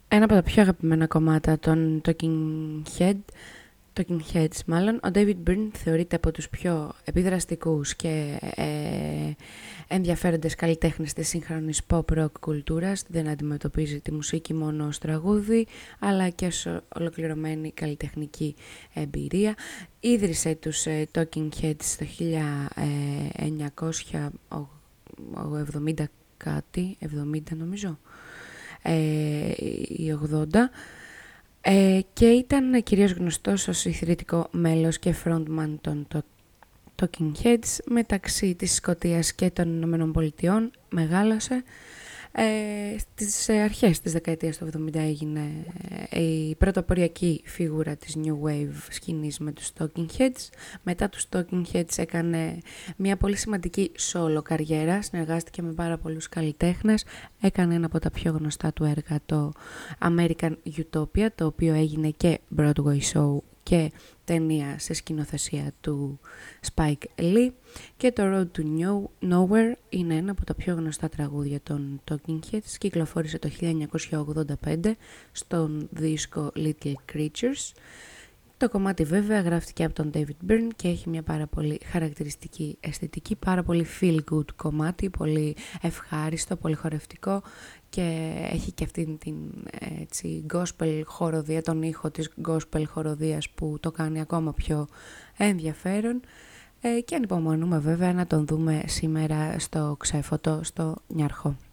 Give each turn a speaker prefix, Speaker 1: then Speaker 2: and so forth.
Speaker 1: Ένα από τα πιο αγαπημένα κομμάτια των Talking Heads μάλλον, ο David Byrne θεωρείται από τους πιο επιδραστικούς και ενδιαφέροντες καλλιτέχνες της σύγχρονης pop-rock κουλτούρας. Δεν αντιμετωπίζει τη μουσική μόνο ως τραγούδι, αλλά και ως ολοκληρωμένη καλλιτεχνική εμπειρία. Ίδρυσε τους Talking Heads το 1970 κάτι, 70 νομίζω, ή 80. Και ήταν κυρίως γνωστός ως ηθρητικό μέλος και frontman των Talking Heads. Μεταξύ της Σκωτίας και των Ηνωμένων Πολιτειών μεγάλωσε. Στις αρχές της δεκαετίας του 70 έγινε η πρωτοποριακή φίγουρα της New Wave σκηνής με τους Talking Heads. Μετά τους Talking Heads έκανε μια πολύ σημαντική solo καριέρα, συνεργάστηκε με πάρα πολλούς καλλιτέχνες, έκανε ένα από τα πιο γνωστά του έργα, το American Utopia, το οποίο έγινε και Broadway show και ταινία σε σκηνοθεσία του Spike Lee, και το Road to Nowhere είναι ένα από τα πιο γνωστά τραγούδια των Talking Heads. Κυκλοφόρησε το 1985 στον δίσκο Little Creatures. Το κομμάτι βέβαια γράφτηκε από τον David Byrne και έχει μια πάρα πολύ χαρακτηριστική αισθητική, πάρα πολύ feel good κομμάτι, πολύ ευχάριστο, πολύ χορευτικό, και έχει και αυτήν την έτσι, gospel χοροδία, τον ήχο της gospel χοροδίας που το κάνει ακόμα πιο ενδιαφέρον, και ανυπομονούμε βέβαια να τον δούμε σήμερα στο Ξέφωτο, στο Νιάρχο.